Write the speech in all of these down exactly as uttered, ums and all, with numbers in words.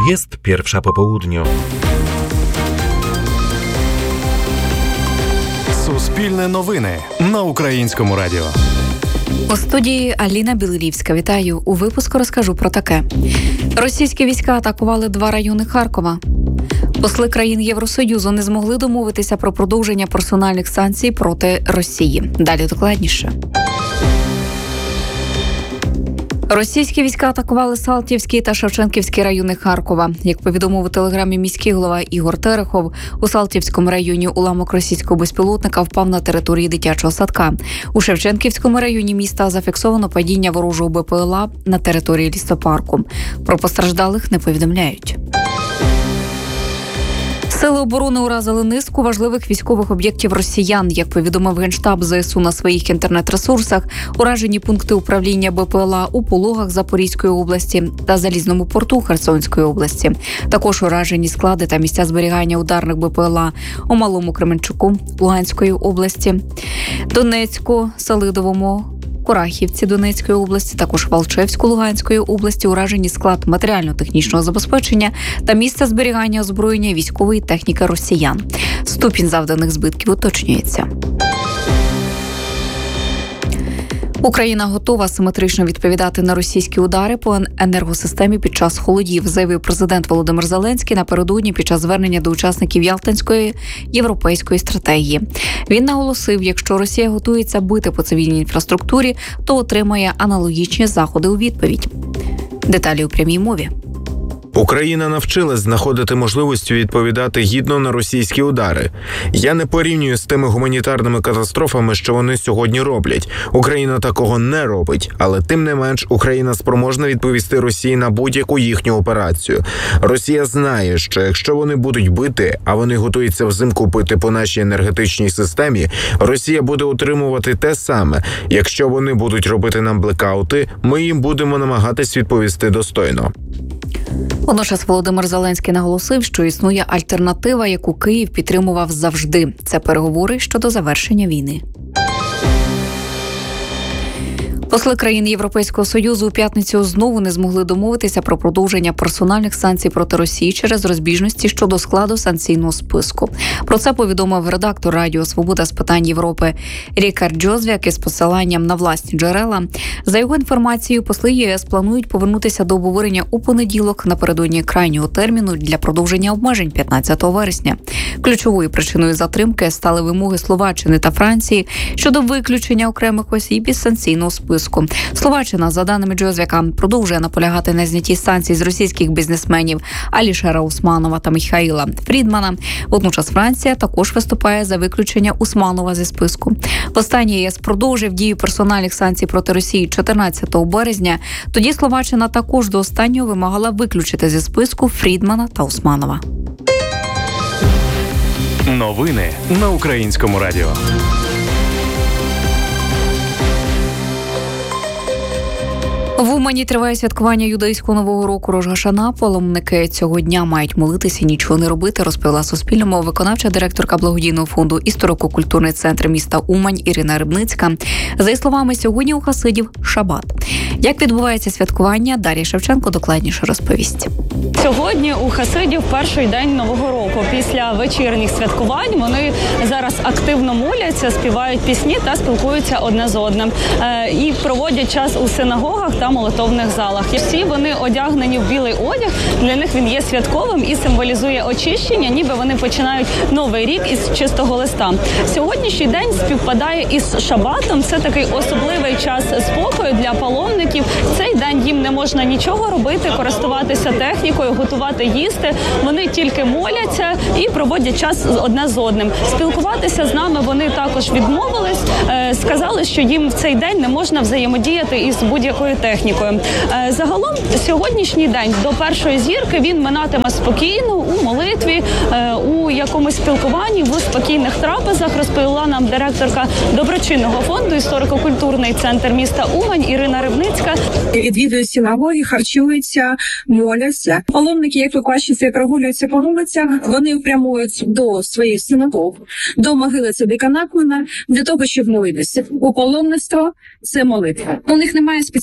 Jest pierwsza po południu. Суспільне новини на Українському радіо. У студії Аліна Білилівська. Вітаю. У випуску розкажу про таке. Російські війська атакували два райони Харкова. Посли країн Євросоюзу не змогли домовитися про продовження персональних санкцій проти Росії. Далі докладніше. Російські війська атакували Салтівський та Шевченківський райони Харкова. Як повідомив у телеграмі міський голова Ігор Терехов, у Салтівському районі уламок російського безпілотника впав на території дитячого садка. У Шевченківському районі міста зафіксовано падіння ворожого БПЛА на території лісопарку. Про постраждалих не повідомляють. Сили оборони уразили низку важливих військових об'єктів росіян. Як повідомив Генштаб ЗСУ на своїх інтернет-ресурсах, уражені пункти управління БПЛА у Пологах Запорізької області та Залізному порту Херсонської області. Також уражені склади та місця зберігання ударних БПЛА у Малому Кременчуку Луганської області, Донецьку, Селидовому, Курахівці Донецької області, також Валчевську Луганської області, уражені склад матеріально-технічного забезпечення та місце зберігання озброєння військової техніки росіян. Ступінь завданих збитків уточнюється. Україна готова симетрично відповідати на російські удари по енергосистемі під час холодів, заявив президент Володимир Зеленський напередодні під час звернення до учасників Ялтинської європейської стратегії. Він наголосив, якщо Росія готується бити по цивільній інфраструктурі, то отримає аналогічні заходи у відповідь. Деталі у прямій мові. Україна навчилась знаходити можливості відповідати гідно на російські удари. Я не порівнюю з тими гуманітарними катастрофами, що вони сьогодні роблять. Україна такого не робить, але тим не менш Україна спроможна відповісти Росії на будь-яку їхню операцію. Росія знає, що якщо вони будуть бити, а вони готуються взимку бити по нашій енергетичній системі, Росія буде утримувати те саме. Якщо вони будуть робити нам блекаути, ми їм будемо намагатись відповісти достойно. Водночас Володимир Зеленський наголосив, що існує альтернатива, яку Київ підтримував завжди. Це переговори щодо завершення війни. Посли країн Європейського Союзу у п'ятницю знову не змогли домовитися про продовження персональних санкцій проти Росії через розбіжності щодо складу санкційного списку. Про це повідомив редактор Радіо Свобода з питань Європи Рікард Джозвяк із посиланням на власні джерела. За його інформацією, посли ЄС планують повернутися до обговорення у понеділок напередодні крайнього терміну для продовження обмежень п'ятнадцятого вересня. Ключовою причиною затримки стали вимоги Словаччини та Франції щодо виключення окремих осіб із санкційного списку. Словаччина, за даними Джозвяка, продовжує наполягати на знятті санкцій з російських бізнесменів Алішера Усманова та Міхаїла Фрідмана. Водночас Франція також виступає за виключення Усманова зі списку. Востаннє ЄС продовжив дію персональних санкцій проти Росії чотирнадцятого березня. Тоді Словаччина також до останнього вимагала виключити зі списку Фрідмана та Усманова. Новини на Українському радіо. В Умані триває святкування юдейського нового року Рош га-Шана. Паломники цього дня мають молитися і нічого не робити, розповіла Суспільному виконавча директорка благодійного фонду «Історико-культурний центр міста Умань» Ірина Рибницька. За її словами, сьогодні у хасидів шабат. Як відбувається святкування, Дар'я Шевченко докладніше розповість. Сьогодні у хасидів перший день Нового року. Після вечірніх святкувань вони зараз активно моляться, співають пісні та спілкуються одне з одним. Е, і проводять час у синагогах та молитовних залах. І всі вони одягнені в білий одяг. Для них він є святковим і символізує очищення, ніби вони починають новий рік із чистого листа. Сьогоднішній день співпадає із шабатом. Це такий особливий час спокою для паломників. В цей день їм не можна нічого робити, користуватися технікою, готувати їсти. Вони тільки моляться і проводять час одне з одним. Спілкуватися з нами вони також відмовились. Сказали, що їм в цей день не можна взаємодіяти із будь-якою технікою. Загалом сьогоднішній день до першої зірки він минатиме спокійно, у молитві, у якомусь спілкуванні, в спокійних трапезах, розповіла нам директорка доброчинного фонду «Історико-культурний центр міста Умань» Ірина Рибницька. Відвідують синагоги, харчуються, моляться. Паломники, як викладчиці, прогулюються по вулицях, вони прямують до своїх синагог, до могили Цадика Накмана, для того, щоб молитися. У паломництво – це молитва. У них немає спеціальних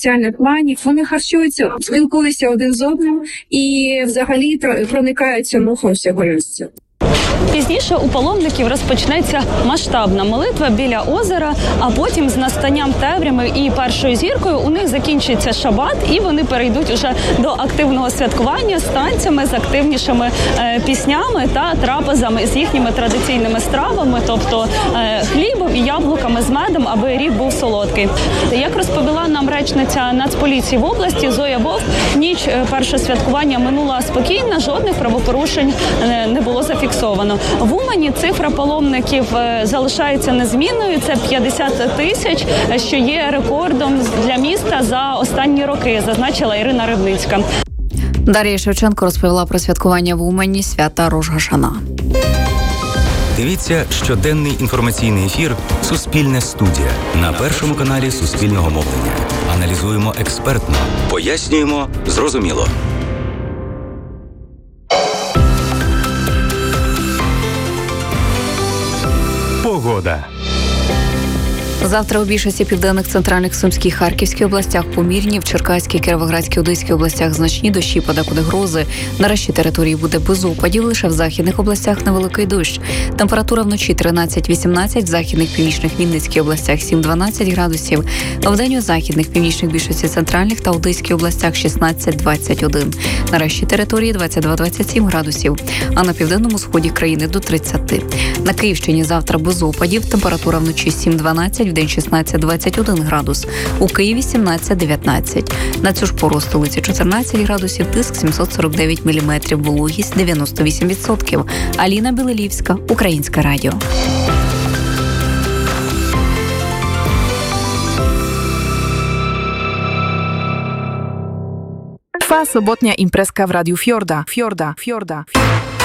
плані. Вони харчуються, спілкуються один з одним і взагалі проникаються духом всього людства. Пізніше у паломників розпочнеться масштабна молитва біля озера, а потім з настанням темряви і першою зіркою у них закінчиться шабат, і вони перейдуть уже до активного святкування з танцями, з активнішими е, піснями та трапезами з їхніми традиційними стравами, тобто е, хлібом і яблуками з медом, аби рік був солодкий. Як розповіла нам речниця Нацполіції в області Зоя Вовк, ніч першого святкування минула спокійно, жодних правопорушень е, не було зафіксовано. В Умані цифра паломників залишається незмінною. Це п'ятдесят тисяч, що є рекордом для міста за останні роки, зазначила Ірина Рибницька. Дар'я Шевченко розповіла про святкування в Умані свята Рош га-Шана. Дивіться щоденний інформаційний ефір «Суспільне студія» на Першому каналі Суспільного мовлення. Аналізуємо експертно, пояснюємо зрозуміло. Погода. Завтра у більшості південних, центральних, Сумській, Харківській областях помірні, в Черкаській, Кіровоградській, Одеській областях значні дощі, подекуди грози. На решті території буде без опадів, лише в західних областях невеликий дощ. Температура вночі тринадцять-вісімнадцять, в західних, північних, Вінницькій областях сім-дванадцять градусів. Вдень у західних, північних, більшості центральних та Одеській областях шістнадцять-двадцять один. На решті території двадцять два-двадцять сім градусів, а на південному сході країни до тридцять. На Київщині завтра без опадів, температура вночі сім-дванадцять, вдень шістнадцять-двадцять один градус. У Києві сімнадцять-дев'ятнадцять. На цю ж пору столиці чотирнадцять градусів, тиск сімсот сорок дев'ять міліметрів, вологість дев'яносто вісім відсотків. Аліна Білелівська, Українське радіо. Trwa sobotnia imprezka w Radiu Fiorda. Fiorda, Fiorda.